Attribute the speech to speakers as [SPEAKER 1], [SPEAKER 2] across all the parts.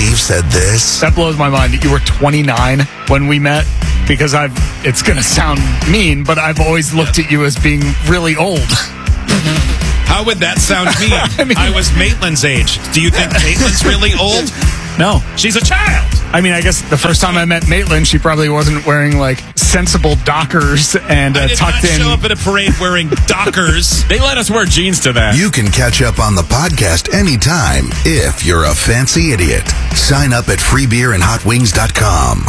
[SPEAKER 1] Steve said this?
[SPEAKER 2] That blows my mind that you were 29 when we met, because it's going to sound mean, but I've always looked at you as being really old.
[SPEAKER 3] How would that sound mean? I was Maitland's age. Do you think Maitland's really old?
[SPEAKER 2] No.
[SPEAKER 3] She's a child.
[SPEAKER 2] I mean, I guess the first time I met Maitland, she probably wasn't wearing, like, sensible Dockers and
[SPEAKER 3] I did
[SPEAKER 2] tucked
[SPEAKER 3] not
[SPEAKER 2] in.
[SPEAKER 3] show up at a parade wearing Dockers.
[SPEAKER 4] They let us wear jeans to that.
[SPEAKER 1] You can catch up on the podcast anytime if you're a fancy idiot. Sign up at freebeerandhotwings.com.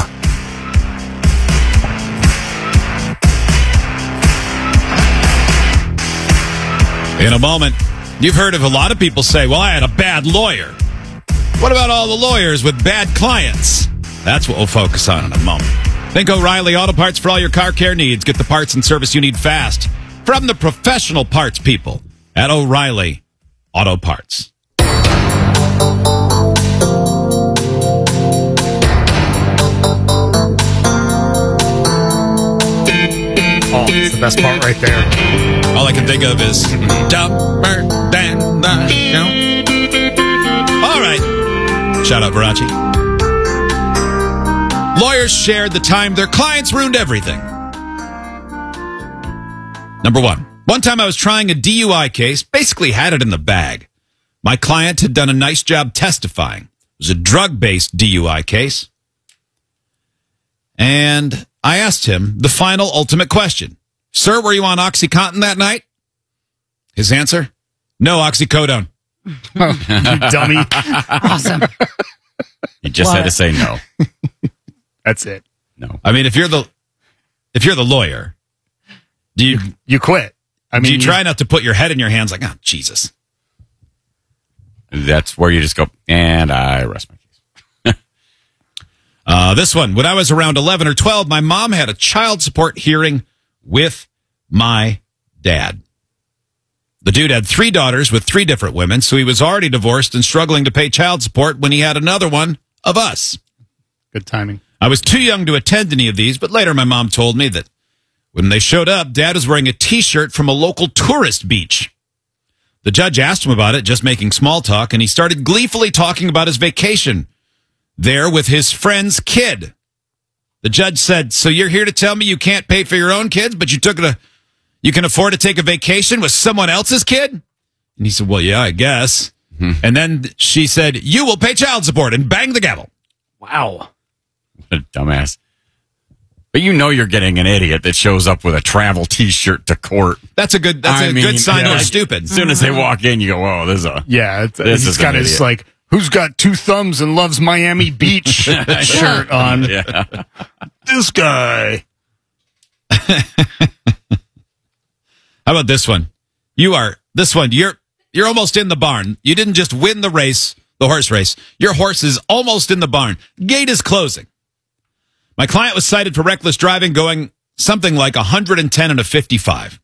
[SPEAKER 3] In a moment, you've heard of a lot of people say, well, I had a bad lawyer. What about all the lawyers with bad clients? That's what we'll focus on in a moment. Think O'Reilly Auto Parts for all your car care needs. Get the parts and service you need fast from the professional parts people at O'Reilly Auto Parts.
[SPEAKER 2] Oh, it's the best part right there.
[SPEAKER 3] All I can think of is dumber than the show. All right. Shout out, Barachi. Lawyers shared the time their clients ruined everything. Number one. One time I was trying a DUI case, basically had it in the bag. My client had done a nice job testifying. It was a drug-based DUI case. And I asked him the final ultimate question. Sir, were you on OxyContin that night? His answer? No, oxycodone.
[SPEAKER 2] Oh, you dummy.
[SPEAKER 5] Awesome.
[SPEAKER 4] You just had to say no.
[SPEAKER 2] That's it.
[SPEAKER 4] No.
[SPEAKER 3] I mean, if you're the lawyer, do
[SPEAKER 2] you quit? I mean,
[SPEAKER 3] do you try not to put your head in your hands like, oh, Jesus?
[SPEAKER 4] That's where you just go, and I rest my case.
[SPEAKER 3] This one, when I was around 11 or 12, my mom had a child support hearing with my dad. The dude had 3 daughters with 3 different women, so he was already divorced and struggling to pay child support when he had another one of us.
[SPEAKER 2] Good timing.
[SPEAKER 3] I was too young to attend any of these, but later my mom told me that when they showed up, Dad was wearing a T-shirt from a local tourist beach. The judge asked him about it, just making small talk, and he started gleefully talking about his vacation there with his friend's kid. The judge said, so you're here to tell me you can't pay for your own kids, but you can afford to take a vacation with someone else's kid? And he said, well, yeah, I guess. Mm-hmm. And then she said, you will pay child support, and bang the gavel.
[SPEAKER 2] Wow.
[SPEAKER 4] What a dumbass. But you know you're getting an idiot that shows up with a travel T-shirt to court.
[SPEAKER 3] That's a good sign they're stupid.
[SPEAKER 4] As soon as they walk in, you go, "Oh, this is a
[SPEAKER 2] He's got his like, who's got 2 thumbs and loves Miami Beach shirt on?
[SPEAKER 4] Yeah.
[SPEAKER 2] This guy."
[SPEAKER 3] How about this one? You're almost in the barn. You didn't just win the race, the horse race. Your horse is almost in the barn. Gate is closing. My client was cited for reckless driving, going something like 110 and a 55.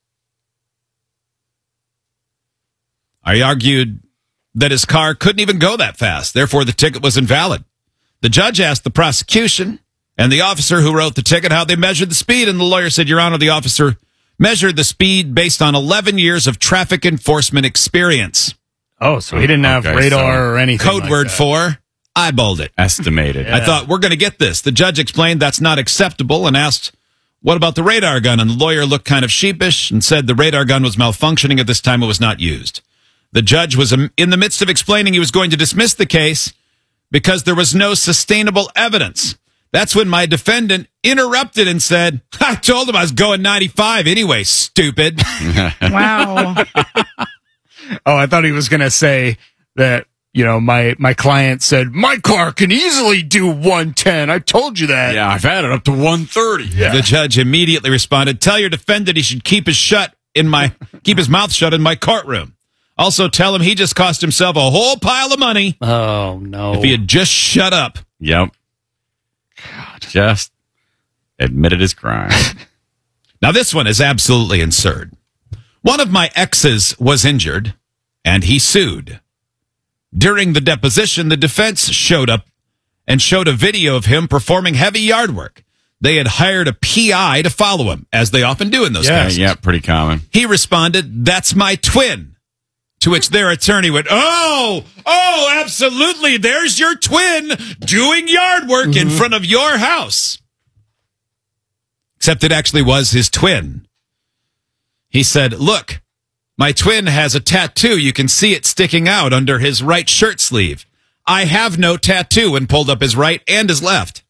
[SPEAKER 3] I argued that his car couldn't even go that fast. Therefore, the ticket was invalid. The judge asked the prosecution and the officer who wrote the ticket how they measured the speed, and the lawyer said, Your Honor, the officer measured the speed based on 11 years of traffic enforcement experience.
[SPEAKER 2] Oh, so he didn't have radar or anything.
[SPEAKER 3] Code word for eyeballed it.
[SPEAKER 4] Estimated.
[SPEAKER 3] Yeah. I thought, we're going to get this. The judge explained that's not acceptable and asked, what about the radar gun? And the lawyer looked kind of sheepish and said the radar gun was malfunctioning at this time. It was not used. The judge was in the midst of explaining he was going to dismiss the case because there was no sustainable evidence. That's when my defendant interrupted and said, I told him I was going 95 anyway, stupid.
[SPEAKER 5] Wow.
[SPEAKER 2] Oh, I thought he was going to say that, you know, my client said, my car can easily do 110. I told you that.
[SPEAKER 4] Yeah, I've had it up to 130.
[SPEAKER 2] Yeah.
[SPEAKER 3] The judge immediately responded, tell your defendant he should keep his mouth shut in my courtroom. Also tell him he just cost himself a whole pile of money.
[SPEAKER 2] Oh, no.
[SPEAKER 3] If he had just shut up.
[SPEAKER 4] Yep. God. Just admitted his crime.
[SPEAKER 3] Now, this one is absolutely absurd. One of my exes was injured, and he sued. During the deposition, the defense showed up and showed a video of him performing heavy yard work. They had hired a PI to follow him, as they often do in those cases.
[SPEAKER 4] Yeah, pretty common.
[SPEAKER 3] He responded, that's my twin. To which their attorney went, oh, absolutely. There's your twin doing yard work in front of your house. Except it actually was his twin. He said, look, my twin has a tattoo. You can see it sticking out under his right shirt sleeve. I have no tattoo, and pulled up his right and his left.